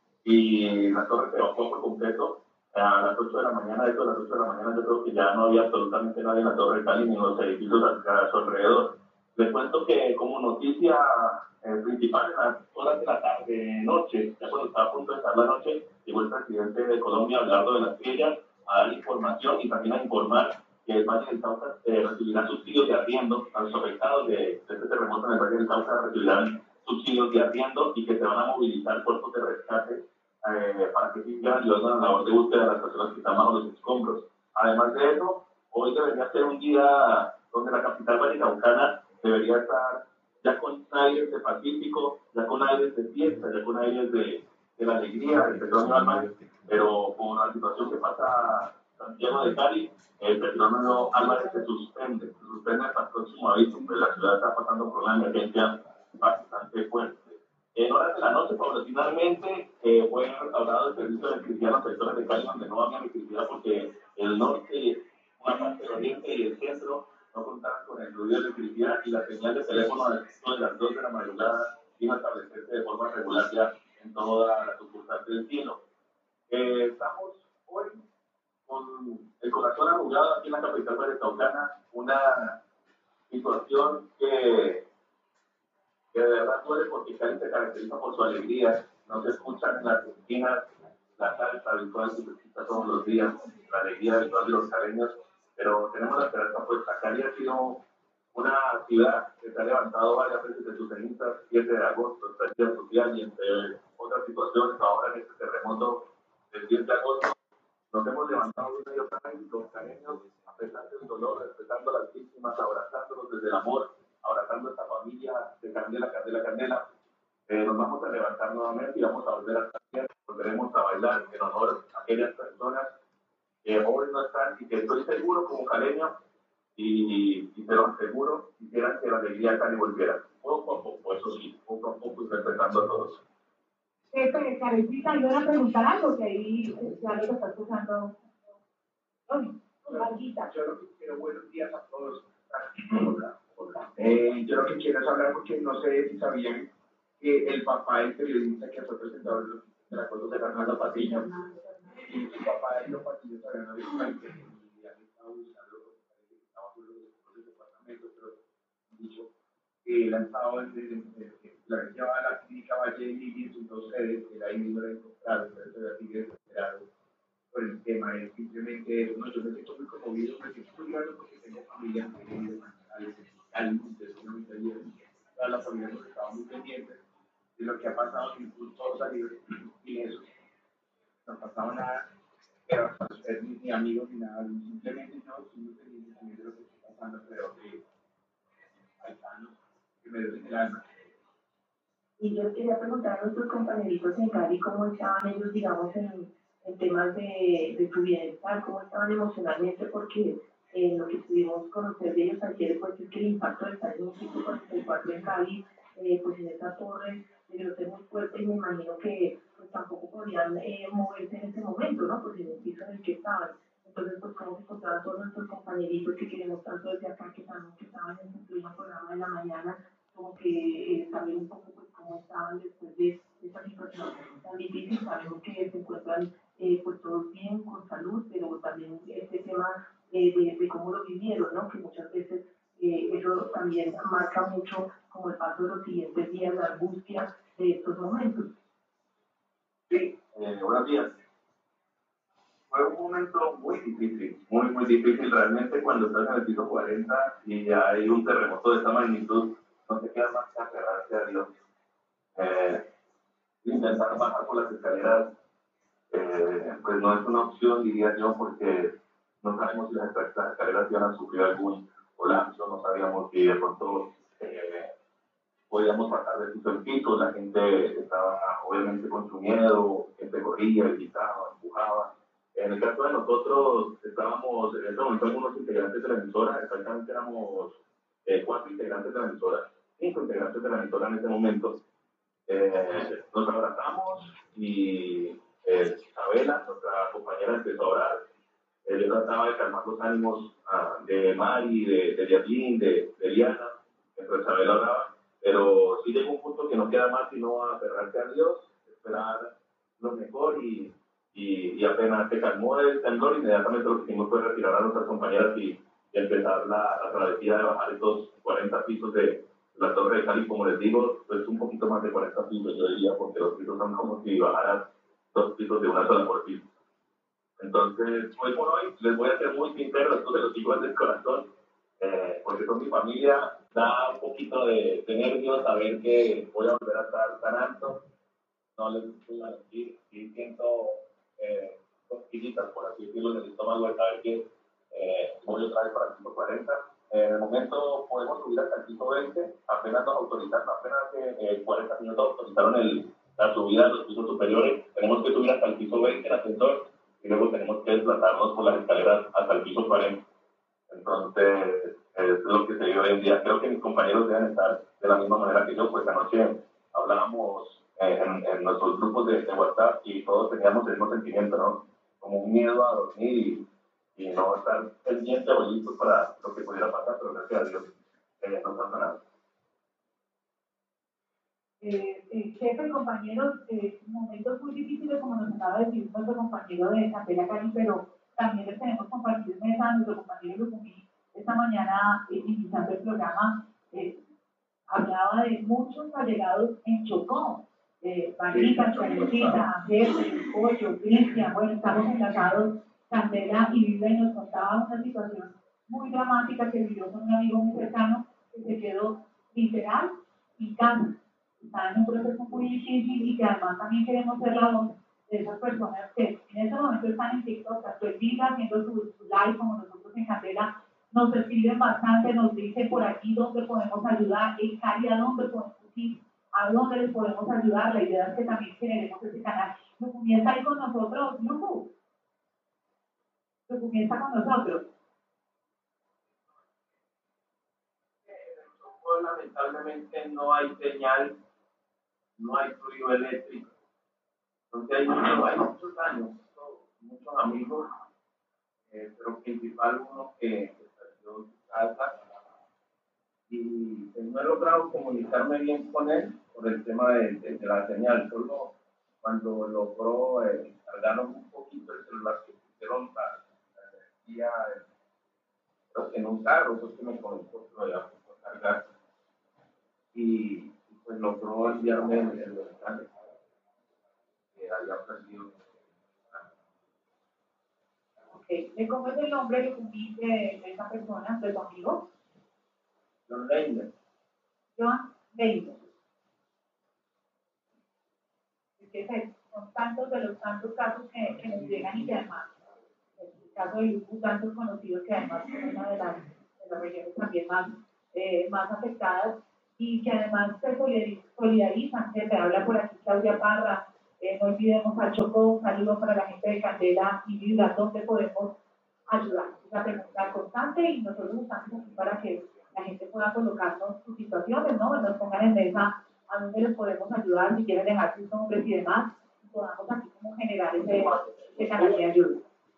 y la torre se evacuó por completo. A las ocho de la mañana, eso a las ocho de la mañana yo creo que ya no había absolutamente nadie en la Torre de Cali ni en los edificios a su alrededor. Les cuento que como noticia eh, principal en las horas de la tarde, noche, ya cuando estaba a punto de estar la noche, llegó el presidente de Colombia, Abelardo de las Villas, a dar información y también a informar que el Valle del Cauca eh, recibirá subsidios de arriendo, a los afectados de, de este terremoto en el Valle del Cauca recibirán subsidios de arriendo y que se van a movilizar cuerpos de rescate Eh, para que sigan ayudando a la labor de búsqueda de las personas que están bajo los escombros. Además de eso, hoy debería ser un día donde la capital vallecaucana debería estar ya con aires de pacífico, ya con aires de fiesta, ya con aires de, de la alegría, del Petronio Álvarez, pero con la situación que pasa Santiago de Cali, el Petronio Álvarez se suspende, se suspende hasta el próximo aviso, pues la ciudad está pasando por una emergencia bastante fuerte. En horas de la noche, paulatinamente, eh, fue restaurado el servicio de electricidad en los sectores de Cali donde no había electricidad porque el norte, una parte del oriente y el centro no contaban con el fluido de electricidad y la señal de teléfono de las dos de la madrugada iba a establecerse de forma regular ya en toda la sucursal del cielo. Eh, estamos hoy con el corazón arrugado aquí en la capital vallecaucana, una situación que que de verdad duele porque Cali se caracteriza por su alegría, no se escuchan en las esquinas la salsa habitual que se escucha todos los días, la alegría habitual de los caleños, pero tenemos la esperanza puesta. Cali ha sido una ciudad que se ha levantado varias veces de sus cenizas, siete de agosto, estallido social y entre otras situaciones, ahora en este terremoto del diez de agosto, nos hemos levantado una y otra vez los caleños, a pesar del dolor, respetando a las víctimas, abrazándolos desde el amor, abrazando a esta familia de Candela, Candela, Candela. Eh, nos vamos a levantar nuevamente y vamos a volver a estar, volveremos a bailar en honor a aquellas personas que hoy no están y que estoy seguro como caleño y, y se lo aseguro, quisieran que la alegría Cali volviera. Poco a poco, eso sí, poco a poco y respetando a todos. Jefe, Carecita, yo voy a preguntar algo que ahí ya lo está escuchando. Yo lo que quiero, buenos días a todos. Hola, hola. Eh, yo lo que quiero es hablar porque no sé si sabían que el papá del periodista que fue presentador de la cosa de Fernando Patiño y su papá de los Patiños habían abierto y han estado buscando lo que parece que estaba por los departamentos, pero han dicho que él ha estado en la que llevaba a la clínica Valle de Lili en sus dos sedes, que ahí mismo lo he encontrado, pero se sigue desesperado por el tema, es simplemente eso, no, yo me siento muy conmovido, me siento muy grande porque tengo familia al monte, es una mitad toda la familia nos estaba muy pendientes de lo que ha pasado, y todos salieron y eso, no ha pasado nada, pero no es ni, ni amigos ni nada, simplemente yo estoy muy pendiente también de lo que está pasando, pero que hay sanos que me duelen el alma. Y yo quería preguntar a nuestros compañeritos en Cali cómo estaban ellos, digamos, en, en temas de, de su bienestar, cómo estaban emocionalmente, porque eh, lo que pudimos conocer de ellos ayer, pues es que el impacto del estar en un sitio cuarenta y cuatro en Cali, eh, pues en esa torre, debió ser muy fuerte y me imagino que pues tampoco podían eh, moverse en ese momento, ¿no? Pues en el piso en el que estaban. Entonces, pues cómo se encontraban todos nuestros compañeritos que queremos tanto desde acá, que también que estaban en su pleno programa de la mañana, como que eh, saber un poco pues cómo estaban después de esta situación tan difícil. Sabemos que se encuentran eh, pues todos bien, con salud, pero también este tema eh, de, de cómo lo vivieron, ¿no? Que muchas veces eh, eso también marca mucho como el paso de los siguientes días, la angustia de estos momentos. Sí, eh, buenos días. Fue un momento muy difícil, muy, muy difícil realmente cuando estás en el piso cuarenta y hay un terremoto de esta magnitud, no te queda más que aferrarse a Dios. Eh, intentar bajar por las escaleras, eh, pues no es una opción, diría yo, porque no sabemos si las, las escaleras iban a sufrir algún colapso, no sabíamos si de pronto eh, podíamos bajar de piso en piso, la gente estaba obviamente con su miedo, gente corría, gritaba, empujaba. En el caso de nosotros, estábamos en ese momento algunos integrantes de la emisora, exactamente éramos eh, cuatro integrantes de la emisora, cinco integrantes de la emisora en ese momento. Eh, nos abrazamos y eh, Isabela, nuestra compañera, empezó a orar. Eh, yo trataba de calmar los ánimos uh, de Mari, de, de Yasmin, de, de Diana, mientras Isabela oraba. Pero sí llegó un punto que no queda más sino aferrarse a Dios, esperar lo mejor y, y, y apenas se calmó el temblor, inmediatamente lo que hicimos fue retirar a nuestras compañeras y, y empezar la, la travesía de bajar estos cuarenta pisos de la Torre de Cali. Como les digo, pues un poquito más de cuarenta pisos, yo diría, porque los pisos son como si bajaras dos pisos de una sola por piso. Entonces, hoy por hoy, les voy a ser muy sincero, esto se lo digo desde el corazón, eh, porque son mi familia, da un poquito de, de nervios saber que voy a volver a estar tan alto. No les voy a decir, sí siento eh, cosquillitas, por así decirlo, en el estómago de saber que eh, voy otra vez para el piso cuarenta. Eh, en el momento podemos subir hasta el piso veinte, apenas nos autorizaron, apenas hace eh, cuarenta minutos autorizaron el, la subida a los pisos superiores. Tenemos que subir hasta el piso veinte en ascensor y luego tenemos que desplazarnos por las escaleras hasta el piso cuarenta. Entonces, es lo que se vive hoy en día. Creo que mis compañeros deben estar de la misma manera que yo, pues anoche hablábamos eh, en, en nuestros grupos de, de WhatsApp y todos teníamos el mismo sentimiento, ¿no? Como un miedo a dormir y, y no estar pendiente o listos para lo que pudiera pasar, pero gracias a Dios eh, no pasa nada. Eh, eh, jefe, compañeros, eh, momentos muy difíciles, como nos acaba de decir nuestro compañero de Candela Cali, pero también les tenemos compartir mesa a nuestro compañero Lucumí. Esta mañana, eh, iniciando el programa, eh, hablaba de muchos allegados en Chocó. Eh, Marita, Chalecita, Jefe, Pollo, Cristian, bueno, estamos enlazados. Candela y Viva y nos contaba una situación muy dramática que vivió con un amigo muy cercano que se quedó literal sin casa. Está en un proceso muy difícil y que además también queremos ser la voz de esas personas que en este momento están en TikTok, tanto en Viva haciendo su, su live como nosotros en Candela, nos escriben bastante, nos dicen por aquí dónde podemos ayudar, en Cali a dónde podemos ir, a dónde les podemos ayudar. La idea es que también generemos ese canal. Lo comienza ahí con nosotros, Lucu. Lo comienza con nosotros. Lamentablemente no hay señal, no hay fluido eléctrico. Entonces hay, mucho, hay muchos daños, muchos amigos, eh, pero principal uno que perdió su casa y no he logrado comunicarme bien con él por el tema de, de, de la señal. Solo cuando logró eh, cargaron un poquito el celular que pusieron la energía, creo que en un carro, pues que me conectó, lo había puesto a cargar. Y pues logró enviarme el, el mensaje que había perdido. Ok, ¿le cómo es el nombre de, de, de esa persona, de tu amigo? John Leiner. John Leiner. Es que son tantos de los tantos casos que, que nos llegan y que además, en el caso de Lucu, tantos conocidos que además son una de las, de las regiones también más, eh, más afectadas. y que además se solidarizan, que se habla por aquí Claudia Parra, eh, no olvidemos al Chocó, un saludo para la gente de Candela y Vibra, donde podemos ayudar. Es la pregunta constante y nosotros estamos aquí para que la gente pueda colocarnos sus situaciones, ¿no? Nos pongan en mesa a dónde les podemos ayudar, si quieren dejar sus nombres y demás, y podamos aquí como generar ese, ese canal de ayuda.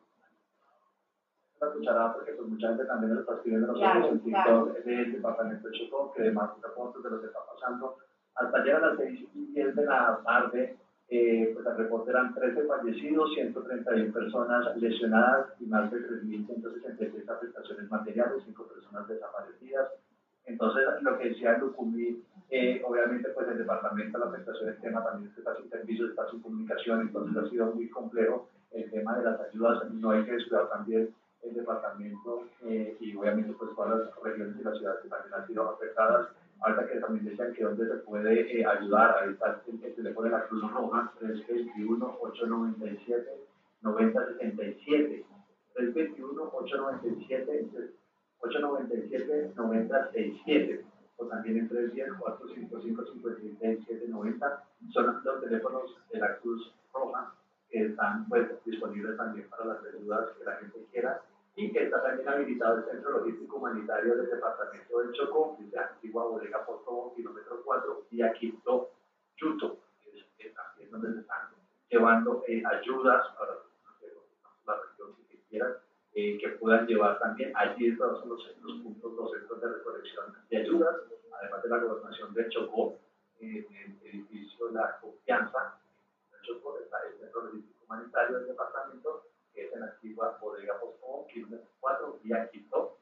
Una cucharada porque pues mucha gente también lo está escribiendo en los Claro, en claro. TikTok del departamento de Chocó, que demás fotos de lo que está pasando. Hasta ayer a las seis y diez de la tarde, eh, pues el reporte eran trece fallecidos, ciento treinta y una personas lesionadas y más de tres mil ciento sesenta y seis afectaciones materiales, cinco personas desaparecidas. Entonces, lo que decía Lucumí, eh, obviamente, pues el departamento de la afectación, el tema también es que está sin servicios, está sin comunicación, entonces ha sido muy complejo el tema de las ayudas. No hay que descuidar también el departamento eh, y obviamente pues todas las regiones y las ciudades que también han sido afectadas. Ahorita que también decían que donde se puede eh, ayudar, ahí está el, el teléfono de la Cruz Roja, tres dos uno, ocho nueve siete, nueve cero seis siete, tres dos uno, ocho nueve siete, ocho nueve siete, nueve cero seis siete, o también en tres uno cero, cuatro cinco cinco, cinco seis siete nueve cero, son los teléfonos de la Cruz Roja que están pues disponibles también para las ayudas que la gente quiera, y que está también habilitado el Centro Logístico Humanitario del Departamento del Chocó, que es la antigua bodega Porto, kilómetro cuatro, y aquí Quito, Yuto, que es que también donde se están llevando eh, ayudas para la región que quieran, eh, que puedan llevar también. Allí todos los, los puntos, los centros de recolección de ayudas, además de la gobernación del Chocó, eh, en el edificio La Confianza, del Chocó, está el Centro Logístico Humanitario del Departamento, que es en la antigua bodega Postón, kilómetro cuatro, vía Quito.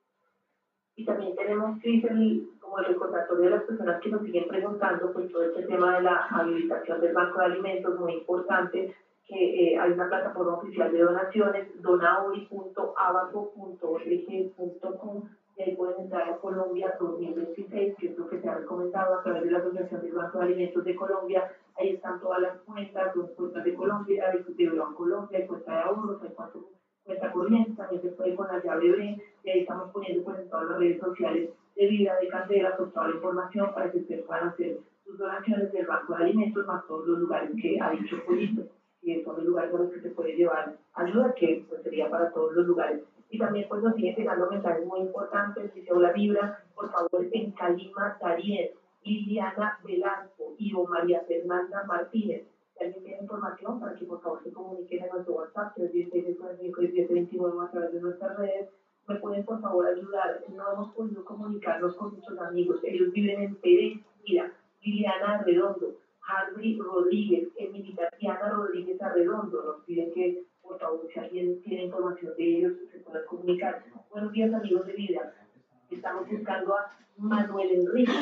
Y también tenemos, Cris, el, como el recordatorio de las personas que nos siguen preguntando, pues todo este tema de la habilitación del Banco de Alimentos, muy importante, que eh, hay una plataforma oficial de donaciones, donauri punto abaco punto org punto com, y ahí pueden entrar a Colombia dos mil veintiséis, que es lo que se ha recomendado a través de la Asociación del Banco de Alimentos de Colombia. Ahí están todas las cuentas, son cuentas de Colombia, de Colombia, hay cuenta de ahorros, hay cuenta corriente, también se puede con la llave B, y ahí estamos poniendo pues en todas las redes sociales de Vida, de Candela, con toda la información para que ustedes puedan hacer sus donaciones del Banco de Alimentos, más todos los lugares que ha dicho Polito, que son los lugares a los que se puede llevar ayuda, que pues sería para todos los lugares. Y también pues nos siguen llegando mensajes muy importantes, dice hola Vibra, por favor en Calima, Darien, Liliana Velasco y o María Fernanda Martínez. Si alguien tiene información, para que por favor se comuniquen a nuestro WhatsApp, tres uno seis, cuatro cinco, diecisiete veintinueve, a través de nuestras redes. Me pueden por favor ayudar. No hemos podido comunicarnos con nuestros amigos. Ellos viven en Pereira, Liliana Redondo, Harvey Rodríguez, Emily Tatiana Rodríguez Arredondo. Nos piden que por favor, si alguien tiene información de ellos, se pueda comunicar. Buenos días, amigos de Vida. Estamos buscando a Manuel Enrique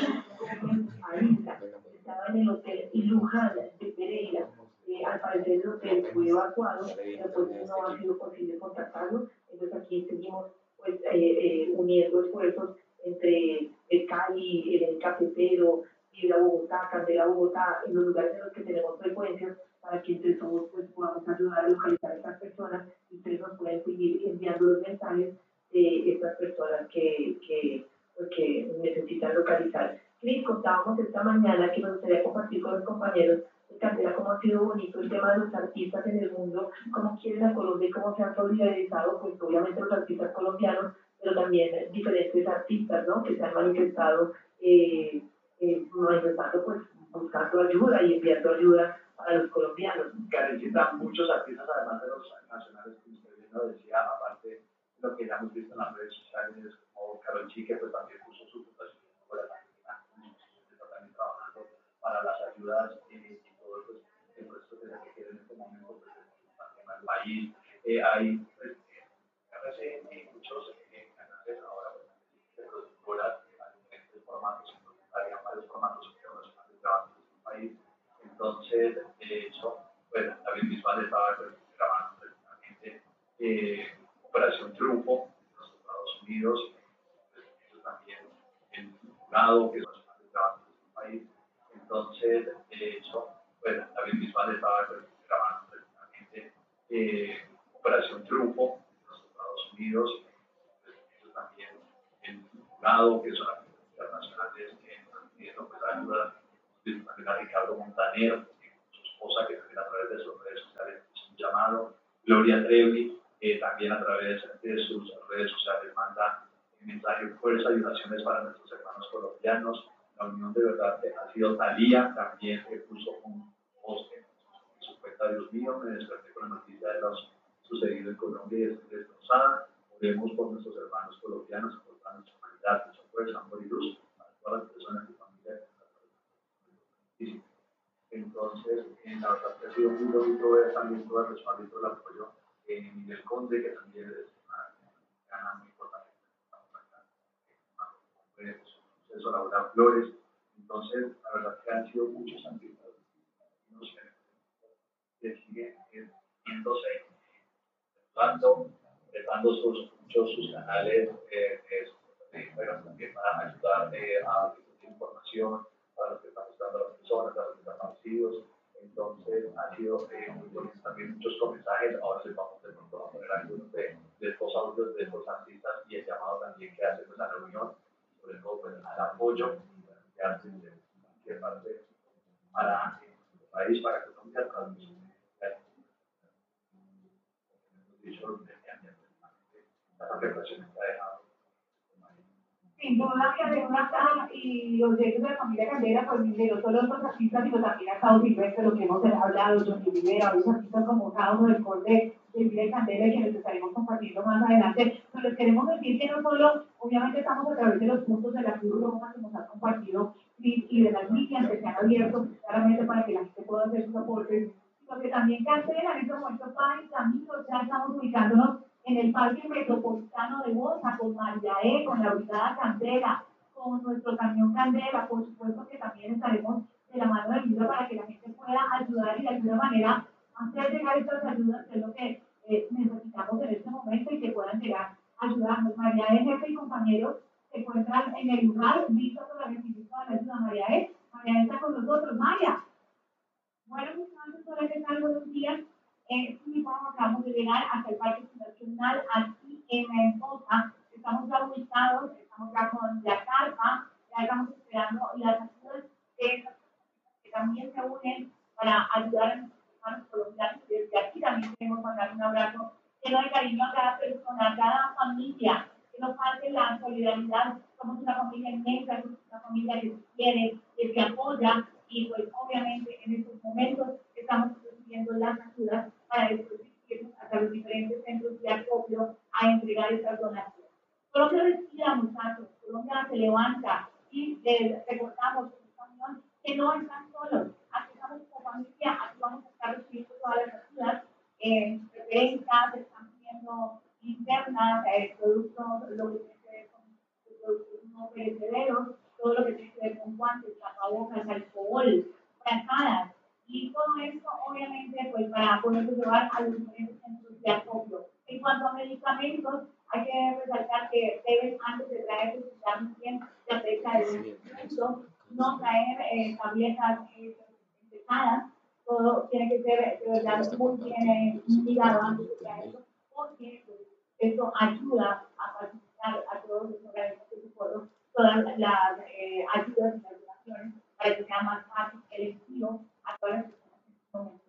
Ariza. Estaba en el hotel Luján de Pereira. Eh, al parecer el hotel fue evacuado, pero pues no ha sido posible contactarlo. Entonces aquí seguimos pues, eh, eh, uniendo esfuerzos entre el Cali, el Cafetero, Vibra Bogotá, Candela Bogotá, en los lugares en los que tenemos frecuencias, para que entre todos pues, podamos ayudar a localizar a estas personas, y ustedes nos pueden seguir enviando los mensajes de estas personas que, que, pues, que necesitan localizar. Cris, contábamos esta mañana que me gustaría compartir con los compañeros de Candela cómo ha sido bonito el tema de los artistas en el mundo, cómo quieren a Colombia y cómo se han solidarizado, pues obviamente los artistas colombianos, pero también diferentes artistas, ¿no? Que se han manifestado, eh, eh, manifestando, pues buscando ayuda y enviando ayuda a los colombianos. Karencita, muchos artistas, además de los nacionales, como usted bien lo decía, aparte de lo que ya hemos visto en las redes sociales, como Karol G, que pues también puso su fundación por la Argentina, está también trabajando para las ayudas eh, y todo pues, el resto de lo que quiere en este momento, pues, en el país. Eh, hay, pues, R C N, muchos eh, canales ahora, pues, de productoras, hay diferentes formatos, hay varios formatos internacionales de trabajo en el país. Entonces, de hecho, bueno, David Bisbal estaba pues, grabando precisamente eh, Operación Triunfo en los Estados Unidos, pues, eso también en lado que son los trabajos en el país. Entonces, de hecho, bueno, David Bisbal estaba pues, grabando precisamente eh, Operación Triunfo en los Estados Unidos, pues, eso también en lado que son internacionales en compañero, su esposa, que también a través de sus redes sociales hizo un llamado, Gloria Trevi, eh, también a través de sus redes sociales manda mensaje de fuerza y oraciones para nuestros hermanos colombianos. La unión de verdad ha sido Talía, también eh, puso un post en su cuenta. Dios mío, me desperté con la noticia de lo sucedido en Colombia y estoy destrozada. Oremos por nuestros hermanos colombianos, por nuestra humanidad, nuestra fuerza, amor y luz, para todas las personas y familias. Entonces, en la verdad que ha sido muy bonito ver también todo el respaldo y todo el apoyo en Miguel Conde, que también es una gana muy importante. Proceso Laura Flores. Entonces, la verdad que han sido muchos actividades que siguen viéndose, dando, dando sus, muchos sus canales eh, de Instagram también para ayudar eh, a difundir información para los que están buscando a las personas, a los que están fallecidos. Entonces, ha sido eh, muy bonito también muchos mensajes. Ahora les vamos de pronto a poner algunos de, de estos audios de estos artistas y el llamado también que hacen pues, a la reunión, sobre todo pues, al apoyo que hacen de cualquier parte para el país, para Colombia, para los sin duda que de una cara y los derechos de la familia Candela, pues no solo los artistas, sino también a Sao Silvestre, lo que hemos hablado, Johnny Rivera, los artistas como Sao del Conde, de Miguel Candela, y que les estaremos compartiendo más adelante. Pero les queremos decir que no solo, obviamente estamos a través de los puntos de la Cruz Roja que nos han compartido y, y de las líneas que se han abierto claramente para que la gente pueda hacer sus aportes, sino que también Candela en este momento va en camino, ya estamos ubicándonos en el Parque Metropolitano de Bosa, con María E, con la Brigada Candela, con nuestro camión Candela. Por supuesto que también estaremos de la mano de Libra para que la gente pueda ayudar y de alguna manera hacer llegar estas ayudas, que es lo que eh, necesitamos en este momento, y que puedan llegar a ayudarnos. María E, jefe y compañeros se encuentran en el lugar, listos para recibir toda la ayuda. María E, María E está con nosotros. María, bueno, muchas gracias por estar. Buenos días. Eh, sí, vamos, acabamos de llegar hasta el Parque Fundacional aquí en Bosa. Estamos ya ubicados, estamos ya con la carpa, ya estamos esperando las ayudas de que también se unen para ayudar a nuestros hermanos colombianos. Desde aquí también queremos mandar un abrazo lleno de cariño a cada persona, a cada familia, que nos falte la solidaridad. Somos una familia inmensa, somos una familia que se quiere, que se apoya, y pues obviamente en estos momentos estamos recibiendo las ayudas para después dirigirnos hasta los diferentes centros de acopio a entregar estas donaciones. Colombia respira, muchachos, Colombia se levanta, y les recordamos que no están solos. Aquí estamos como familia, aquí vamos a estar recibiendo todas las ayudas, eh, referencias, están pidiendo internas, eh, productos, lo que tiene que ver con productos no perecederos, todo lo que tiene que ver con guantes, tapabocas, alcohol, frazadas, y todo esto obviamente pues para poderlo llevar a los diferentes centros de acopio. En cuanto a medicamentos, hay que resaltar que deben, antes de traer, visitar muy bien la fecha de vencimiento, no traer eh, tabletas eh, pesadas, todo tiene que ser de verdad muy bien eh, mirado antes de traerlo, porque pues, esto ayuda a facilitar a todos los organismos de socorro todas las eh, ayudas y las donaciones para que sea más fácil el envío a todas las personas en este momento.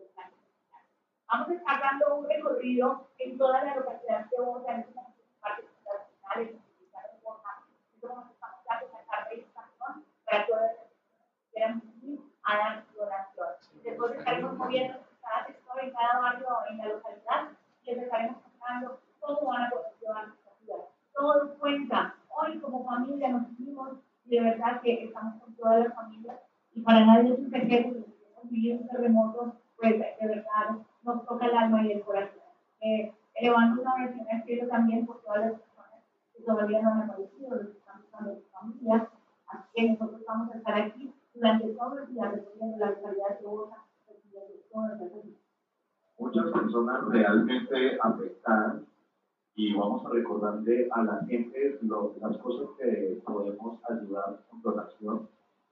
Vamos a estar dando un recorrido en todas las localidades de Bosa, en estos momentos parques internacionales, en Bosa. En estos momentos estamos ya con la carta de estación para todas las personas que quieran venir a dar donación. Después estaremos moviendo cada sector, en cada barrio, en la localidad, y les estaremos mostrando cómo van a poder llevar nuestra ciudad. Todo cuenta. Hoy como familia nos unimos, y de verdad que estamos con todas las familias, y para nadie es un secreto que hemos vivido un terremoto, pues de verdad nos toca el alma y el corazón. Eh, elevando una oración al cielo también por todas las personas que todavía no han aparecido, los que están buscando sus familias. Así que nosotros vamos a estar aquí durante todo el día recorriendo la localidad de Bosa, recibiendo todas las ayudas. Muchas personas realmente afectadas, y vamos a recordarle a la gente lo, las cosas que podemos ayudar con donación.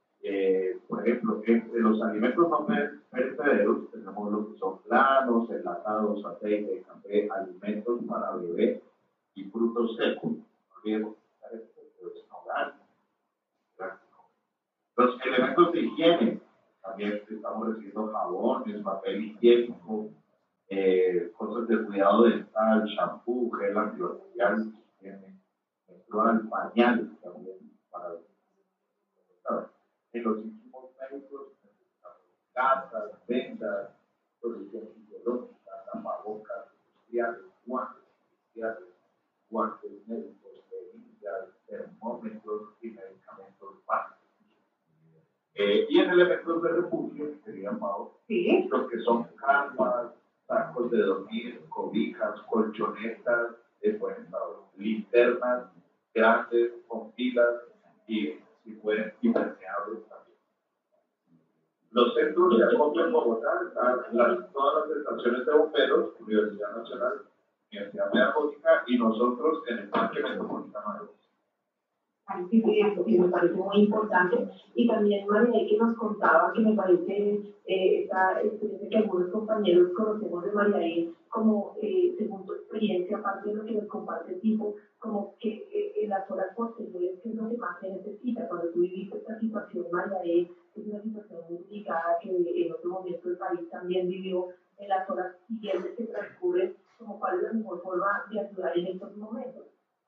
Eh, por ejemplo, entre los alimentos no perecederos tenemos lo que son granos, enlatados, aceite, café, alimentos para bebé y frutos secos. Los elementos de higiene, también estamos recibiendo jabones, papel higiénico, eh, cosas de cuidado dental, shampoo, gel antibacterial, menstrual, pañales también para ¿sabes? En los equipos médicos necesitamos gasas, vendas, protección fisiológica, tapabocas industriales, guantes industriales, guantes médicos, jeringas, termómetros y medicamentos básicos. Eh, y en elementos de refugio, que serían Pau, ¿sí? Los que son carpas, sacos de dormir, cobijas, colchonetas de buen estado, linternas grandes con pilas y, si pueden, impermeables también. Los centros de acopio en Bogotá están las, todas las estaciones de bomberos, Universidad Nacional, Universidad Pedagógica y nosotros en el Parque Metropolitano de Bogotá. Sí, sí, eso sí me parece muy importante. Y también María que nos contaba que me parece eh, esta experiencia que algunos compañeros conocemos de María como eh, según tu experiencia, aparte de lo que nos comparte el tipo, como que eh, en las horas posteriores, que es lo que más se necesita. Cuando tú viviste esta situación, María, es una situación muy delicada que en otro momento el país también vivió. En las horas siguientes que transcurren, como cuál es la mejor forma de ayudar en estos momentos.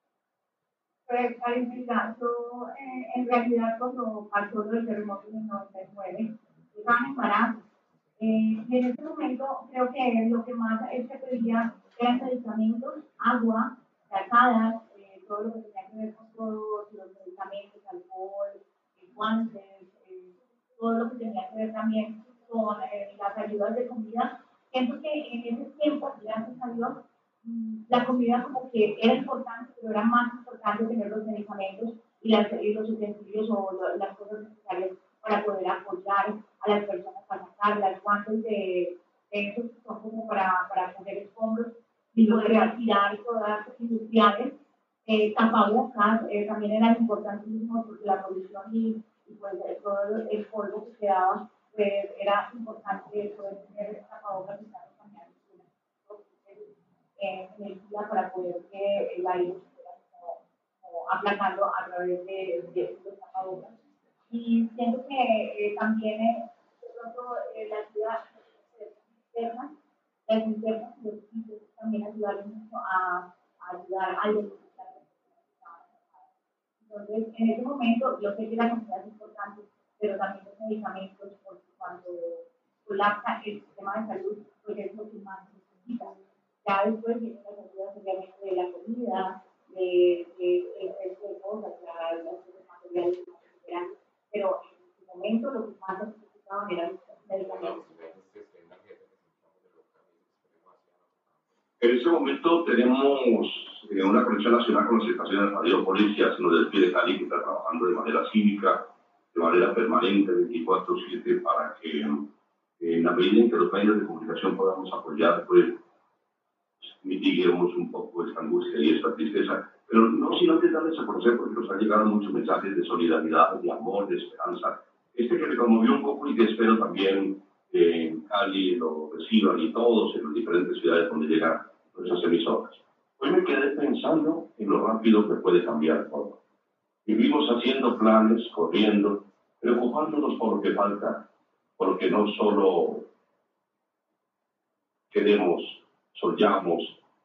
Pues, Valentina, yo eh, en realidad cuando pasó el terremoto en el noventa y nueve, estaban en Pará, eh, y en ese momento creo que lo que más es que pedía eran medicamentos, agua, calzadas, eh, todo lo que tenía que ver con todos los medicamentos, alcohol, eh, guantes, eh, todo lo que tenía que ver también con eh, las ayudas de comida. Siento que en ese tiempo, gracias a Dios, la comida como que era importante, pero era más importante tener los medicamentos y, las, y los utensilios o lo, las cosas necesarias para poder apoyar a las personas para sacar las guantes de, de esos que son como para, para coger escombros y poder tirar todas las industriales. Eh, tapabocas eh, también eran importantísimos porque la polución y, y pues todo el, el polvo que quedaba, pues era importante poder tener tapabocas y estar pañales en el día para poder que el aire estuviera como, como aplacando a través de, de los tapabocas. Y siento que eh, también eh, de pronto eh, las ciudades internas, las internas, los sitios también ayudaron mucho a, a ayudar a identificar las personas que estaban afectadas. Entonces, en ese momento, yo sé que la comida es importante, pero también los medicamentos, porque cuando colapsa el sistema de salud, pues es lo que más se necesita. Ya después vienen las ayudas obviamente de la comida, de, de, de, de cosas, las cosas materiales que más esperan, pero en su momento lo que más se necesitaban eran los medicamentos. En este momento tenemos eh, una conexión nacional con las estaciones de radio policía, se nos despide Cali, que está trabajando de manera cívica, de manera permanente, veinticuatro siete, para que eh, en la medida en que los medios de comunicación podamos apoyar, pues mitiguemos un poco esta angustia y esta tristeza, pero no sin antes darles a conocer, porque nos han llegado muchos mensajes de solidaridad, de amor, de esperanza. Este que me conmovió un poco y que espero también que en Cali lo reciban y todos en las diferentes ciudades donde llegan nuestras emisoras. Hoy me quedé pensando en lo rápido que puede cambiar todo. Vivimos haciendo planes, corriendo, preocupándonos por lo que falta, por lo que no solo queremos, soñamos,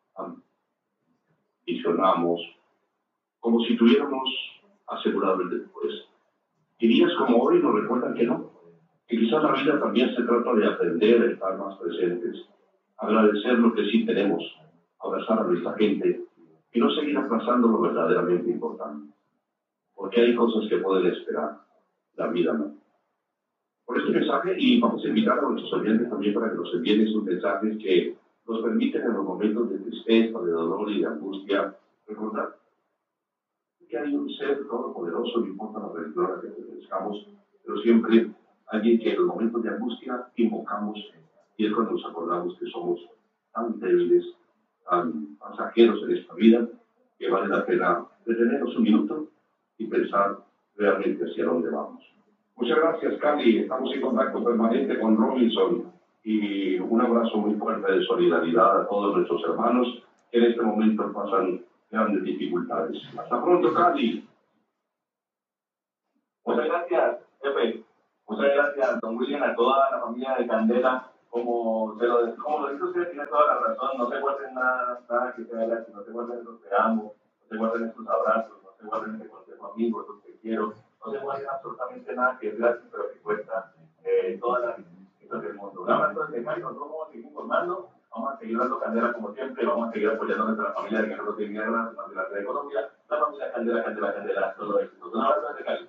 visionamos, como si tuviéramos asegurado el después. Y días como hoy nos recuerdan que no, que quizás la vida también se trata de aprender a estar más presentes, agradecer lo que sí tenemos, abrazar a nuestra gente y no seguir aplazando lo verdaderamente importante. Porque hay cosas que pueden esperar, la vida no. Por este mensaje, y vamos a invitar a nuestros oyentes también para que nos envíen esos mensajes que nos permiten en los momentos de tristeza, de dolor y de angustia recordar que hay un ser todopoderoso, no importa la religión a la que pertenezcamos, pero siempre alguien que en los momentos de angustia invocamos y es cuando nos acordamos que somos tan débiles, tan pasajeros en esta vida, que vale la pena detenernos un minuto y pensar realmente hacia dónde vamos. Muchas gracias, Cali. Estamos en contacto permanente con Robinson y un abrazo muy fuerte de solidaridad a todos nuestros hermanos que en este momento pasan grandes dificultades. Hasta pronto, Cali. Muchas gracias, jefe. Muchas gracias, don William, a toda la familia de Candela. Como, se lo, como lo dice usted, tiene toda la razón. No se guarden nada, nada que se haga, no se guarden esos te amo, no se guarden esos abrazos, no se guarden ese consejo amigo, esos te quiero. No se guarden absolutamente nada que es gratis, pero que cuesta eh, todas las cosas del mundo. Un abrazo desde acá y nosotros vamos a seguir informando. Vamos a seguir dando Candela como siempre, vamos a seguir apoyando a nuestra familia de Guerreros de Guerra, de la Colombia, la familia Candela, Candela, Candela, todo éxito. Un abrazo desde Cali.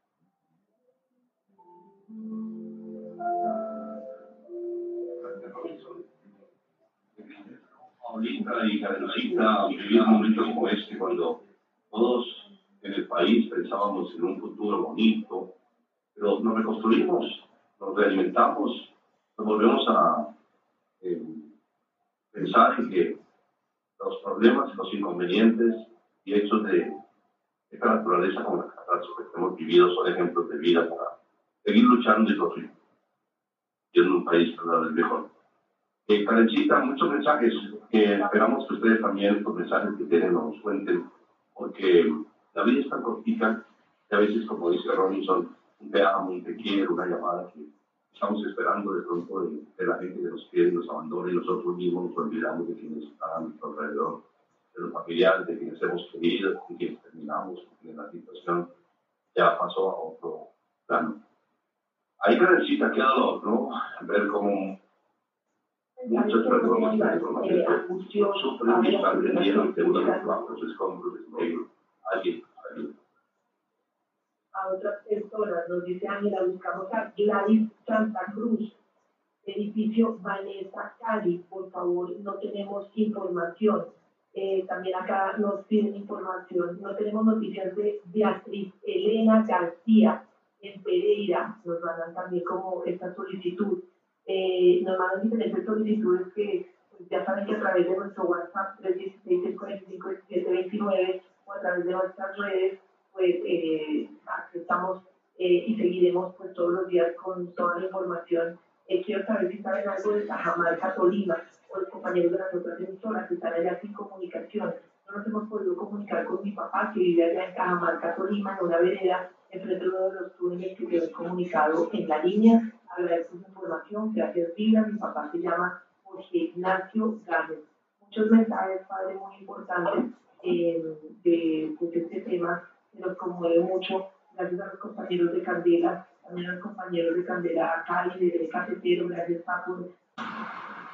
Paulita y Carolcita vivieron momentos como este cuando todos en el país pensábamos en un futuro bonito, pero nos reconstruimos, nos realimentamos, nos volvemos a eh, pensar en que los problemas, los inconvenientes y hechos de esta naturaleza como la catástrofe que hemos vivido son ejemplos de vida para seguir luchando y construyendo en un país cada vez mejor. Eh, Karencita, muchos mensajes que esperamos que ustedes también, los mensajes que tienen, nos cuenten, porque la vida es tan cortita que a veces, como dice Robinson, un te amo, un te quiero, una llamada que estamos esperando de pronto de, de la gente que nos quiere y nos abandona y nosotros mismos nos olvidamos de quienes están a nuestro alrededor, de los familiares, de quienes hemos querido, de quienes terminamos, porque la situación ya pasó a otro plano. Ahí, Karencita, qué dolor, ¿no? Ver cómo muchas personas que normalmente sufren y están vendiendo de uno de los trabajos, escombros, escombros, alguien, alguien. A otras personas, nos dice Ángela, buscamos a Gladys Santa Cruz, edificio Vanessa Cali, por favor, no tenemos información. Eh, también acá nos piden información, no tenemos noticias de Beatriz Elena García en Pereira, nos mandan también como esta solicitud. Eh, nos mandan diferentes solicitudes que pues, ya saben que a través de nuestro WhatsApp tres uno seis, seis cuatro cinco, siete dos nueve o a través de nuestras redes, pues eh, aceptamos eh, y seguiremos pues todos los días con toda la información. Eh, quiero saber si saben algo de Cajamarca, Tolima, o los compañeros de las otras emisoras que están allá sin comunicación. No nos hemos podido comunicar con mi papá, que vive allá en Cajamarca, Tolima, en una vereda, enfrente de uno de los túneles que quedó comunicado en la línea. Agradezco su información, gracias Vida. Mi papá se llama Jorge Ignacio Gámez. Muchos mensajes, padre, muy importantes eh, de pues, este tema que nos conmueve mucho. Gracias a los compañeros de Candela, también a los compañeros de Candela Cali, de Cafetero, gracias Paco